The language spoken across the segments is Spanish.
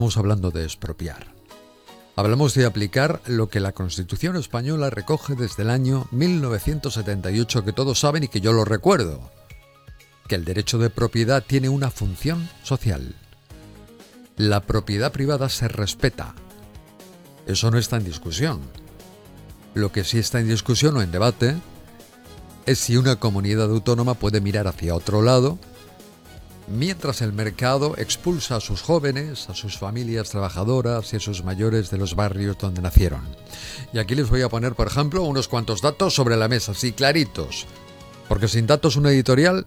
Estamos hablando de expropiar. Hablamos de aplicar lo que la Constitución española recoge desde el año 1978, que todos saben y que yo lo recuerdo, que el derecho de propiedad tiene una función social. La propiedad privada se respeta. Eso no está en discusión. Lo que sí está en discusión o en debate es si una comunidad autónoma puede mirar hacia otro lado mientras el mercado expulsa a sus jóvenes, a sus familias trabajadoras y a sus mayores de los barrios donde nacieron. Y aquí les voy a poner, por ejemplo, unos cuantos datos sobre la mesa, así claritos, porque sin datos una editorial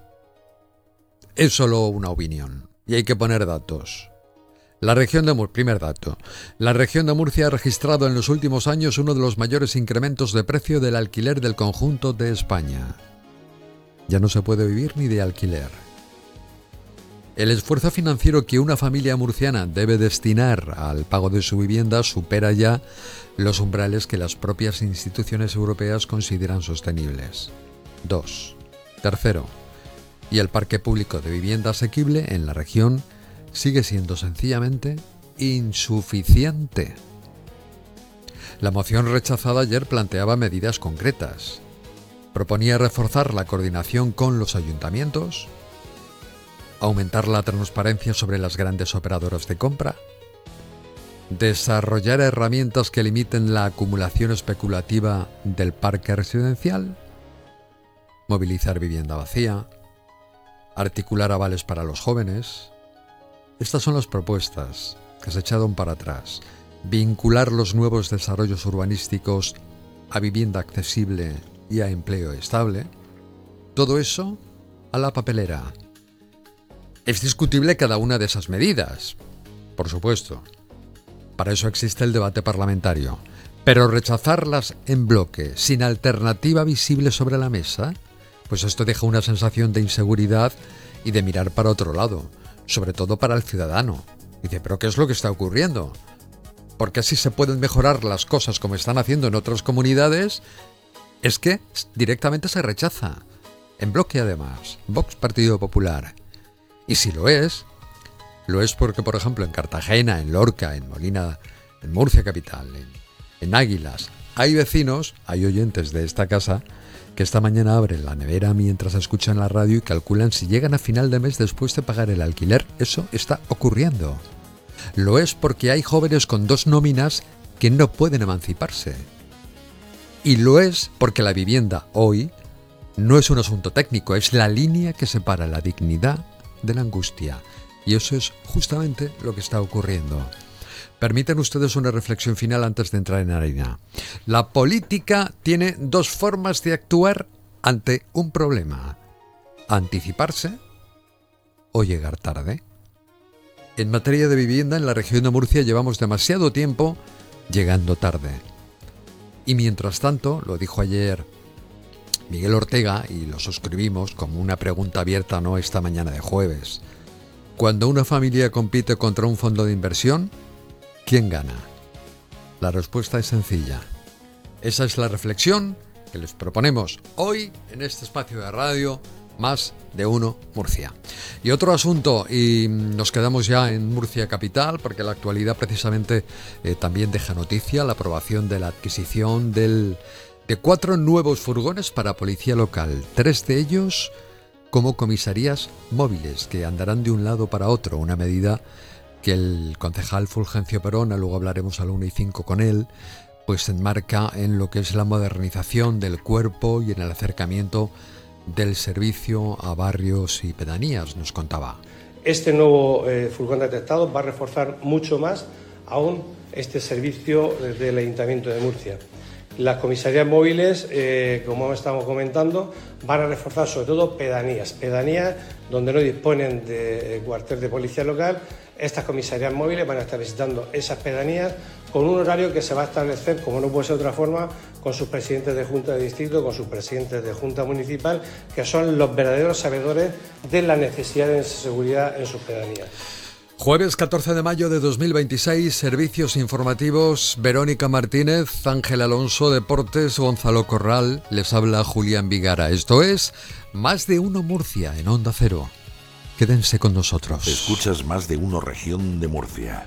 es solo una opinión y hay que poner datos. La región de Murcia, primer dato. La región de Murcia ha registrado en los últimos años uno de los mayores incrementos de precio del alquiler del conjunto de España. Ya no se puede vivir ni de alquiler. El esfuerzo financiero que una familia murciana debe destinar al pago de su vivienda supera ya los umbrales que las propias instituciones europeas consideran sostenibles. 2. Tercero. Y el parque público de vivienda asequible en la región sigue siendo sencillamente insuficiente. La moción rechazada ayer planteaba medidas concretas. Proponía reforzar la coordinación con los ayuntamientos, aumentar la transparencia sobre las grandes operadoras de compra, desarrollar herramientas que limiten la acumulación especulativa del parque residencial, movilizar vivienda vacía, articular avales para los jóvenes. Estas son las propuestas que se echaron para atrás. Vincular los nuevos desarrollos urbanísticos a vivienda accesible y a empleo estable. Todo eso a la papelera. Es discutible cada una de esas medidas, por supuesto. Para eso existe el debate parlamentario. Pero rechazarlas en bloque, sin alternativa visible sobre la mesa, pues esto deja una sensación de inseguridad y de mirar para otro lado, sobre todo para el ciudadano. Dice, ¿pero qué es lo que está ocurriendo? Porque así se pueden mejorar las cosas como están haciendo en otras comunidades. Es que directamente se rechaza. En bloque además. Vox, Partido Popular. Y si lo es porque, por ejemplo, en Cartagena, en Lorca, en Molina, en Murcia capital, en Águilas, hay vecinos, hay oyentes de esta casa que esta mañana abren la nevera mientras escuchan la radio y calculan si llegan a final de mes después de pagar el alquiler. Eso está ocurriendo. Lo es porque hay jóvenes con 2 nóminas que no pueden emanciparse. Y lo es porque la vivienda hoy no es un asunto técnico, es la línea que separa la dignidad de la angustia. Y eso es justamente lo que está ocurriendo. Permiten ustedes una reflexión final antes de entrar en harina. La política tiene 2 formas de actuar ante un problema: anticiparse o llegar tarde. En materia de vivienda, en la región de Murcia llevamos demasiado tiempo llegando tarde. Y mientras tanto, lo dijo ayer Miguel Ortega, y lo suscribimos como una pregunta abierta, no esta mañana de jueves: cuando una familia compite contra un fondo de inversión, ¿quién gana? La respuesta es sencilla. Esa es la reflexión que les proponemos hoy en este espacio de radio Más de Uno Murcia. Y otro asunto, y nos quedamos ya en Murcia capital, porque la actualidad precisamente también deja noticia: la aprobación de la adquisición de 4 nuevos furgones para policía local, 3 de ellos como comisarías móviles que andarán de un lado para otro, una medida que el concejal Fulgencio Perona, luego hablaremos a la 1:05 con él, pues se enmarca en lo que es la modernización del cuerpo y en el acercamiento del servicio a barrios y pedanías, nos contaba. Este nuevo furgón detectado va a reforzar mucho más aún este servicio del Ayuntamiento de Murcia. Las comisarías móviles, como estamos comentando, van a reforzar sobre todo pedanías donde no disponen de cuartel de policía local. Estas comisarías móviles van a estar visitando esas pedanías con un horario que se va a establecer, como no puede ser de otra forma, con sus presidentes de junta de distrito, con sus presidentes de junta municipal, que son los verdaderos sabedores de la necesidad de seguridad en sus pedanías. Jueves 14 de mayo de 2026, servicios informativos, Verónica Martínez, Ángel Alonso, Deportes, Gonzalo Corral, les habla Julián Vigara. Esto es Más de Uno Murcia en Onda Cero. Quédense con nosotros. Escuchas Más de Uno Región de Murcia.